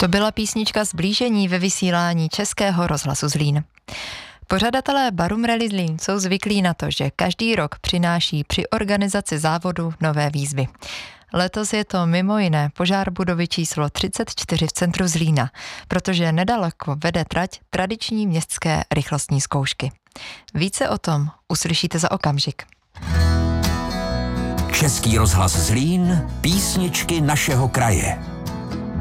To byla písnička Zblížení ve vysílání Českého rozhlasu Zlín. Pořadatelé Barum Rally Zlín jsou zvyklí na to, že každý rok přináší při organizaci závodu nové výzvy. Letos je to mimo jiné požár budovy číslo 34 v centru Zlína, protože nedaleko vede trať tradiční městské rychlostní zkoušky. Více o tom uslyšíte za okamžik. Český rozhlas Zlín, písničky našeho kraje.